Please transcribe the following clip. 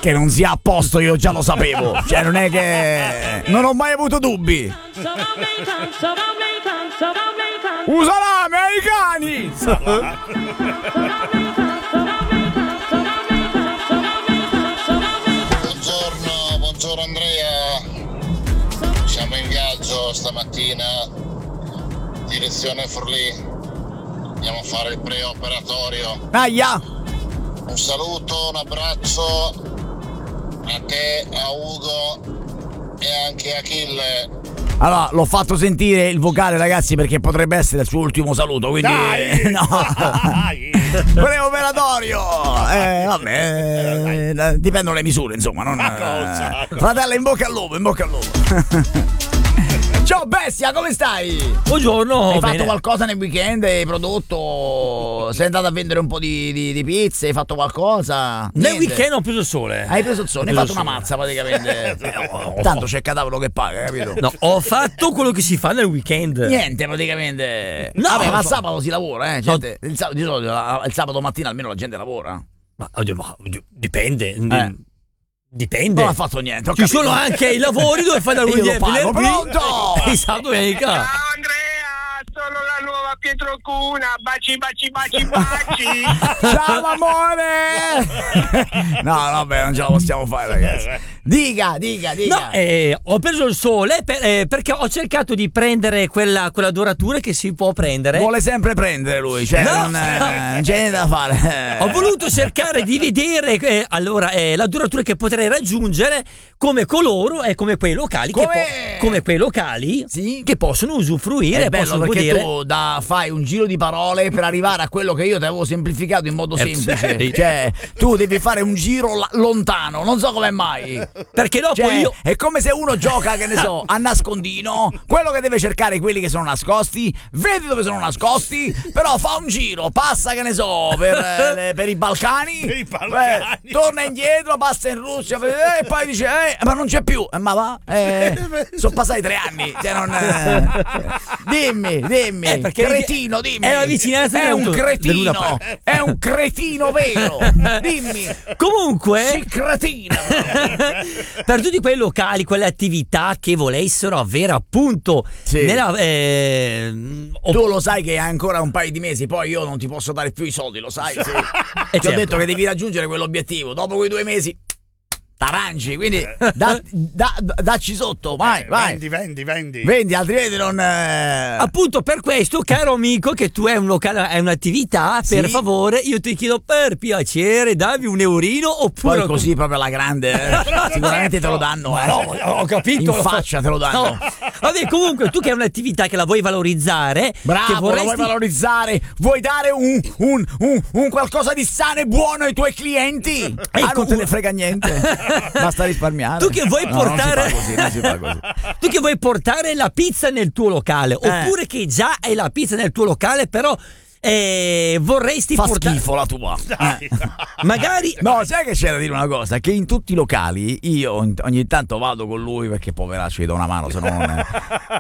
che non sia a posto io già lo sapevo, cioè non è che non ho mai avuto dubbi. Usala americani! Buongiorno Andrea, siamo in viaggio stamattina, direzione Forlì, andiamo a fare il preoperatorio. Aia! Un saluto, un abbraccio a te, a Ugo e anche a Achille. Allora, l'ho fatto sentire il vocale, ragazzi, perché potrebbe essere il suo ultimo saluto, quindi Dai! no. Dai! Preoperatorio! Vabbè, dipendono le misure, insomma, non fratello, in bocca al lupo, in bocca al lupo. Ciao bestia, come stai? Buongiorno. Hai fatto qualcosa nel weekend? Hai prodotto? Sei andato a vendere un po' di pizze? Hai fatto qualcosa? Nel Niente. weekend ho preso il sole. Hai preso il sole, hai Ho fatto preso una il mazza praticamente. Tanto c'è Cadavro che paga, capito? No, ho fatto quello che si fa nel weekend. Niente praticamente. No, vabbè, ma no. sabato si lavora, gente. Il sabato mattina almeno la gente lavora. Ma dipende. Dipende. Non ha fatto niente. Ci sono anche i lavori dove fai da Io lunedì lo a pago, venerdì pronto? e sabato e domenica. Ciao Andrea, sono la nuova Pietro Cuna, baci baci baci baci. Ciao amore. No, vabbè, non ce la possiamo fare, ragazzi. Dica. No, ho preso il sole perché ho cercato di prendere quella doratura che si può prendere. Vuole sempre prendere lui, cioè No. non c'è niente da fare. Ho voluto cercare di vedere la duratura che potrei raggiungere come coloro e come quei locali come quei locali Sì? che possono usufruire È e bello possono perché godere. tu fai un giro di parole per arrivare a quello che io ti avevo semplificato in modo semplice. sì. Cioè, tu devi fare un giro lontano, non so come mai. Perché dopo Cioè, io è come se uno gioca, che ne so, a nascondino. Quello che deve cercare quelli che sono nascosti, vedi dove sono nascosti, però fa un giro, passa, che ne so, per i Balcani, Per i Balcani. torna indietro, passa in Russia, e poi dice, ma non c'è più. Ma va? Sono passati 3 anni. Cioè, dimmi, perché cretino, dimmi. è la vicinanza è un del cretino, Luna è un cretino vero. Dimmi. comunque Sì, cretino. per tutti quei locali, quelle attività che volessero avere appunto Sì. tu Tu lo sai che hai ancora un paio di mesi, poi io non ti posso dare più i soldi, lo sai? Sì. Ti ho certo. detto che devi raggiungere quell'obiettivo. Dopo quei 2 mesi t'arrangi, quindi dacci sotto, vai. Vendi. Altrimenti non. appunto per questo, caro amico, che tu hai un locale, hai un'attività, per Sì. favore, io ti chiedo per piacere, dammi un eurino oppure Poi così proprio alla grande, sicuramente te lo danno. No, ho capito. In faccia te lo danno. No. Vabbè, comunque, tu che hai un'attività che la vuoi valorizzare, che Bravo, lo vorresti... vuoi valorizzare? Vuoi dare un qualcosa di sano e buono ai tuoi clienti? Non te ne frega niente. Basta risparmiare. Tu che vuoi portare non si fa così. Tu che vuoi portare la pizza nel tuo locale, oppure che già hai la pizza nel tuo locale, però vorresti Fa portare schifo la tua. magari No, sai che c'è da dire una cosa? Che in tutti i locali io ogni tanto vado con lui perché poveraccio gli do una mano, se no non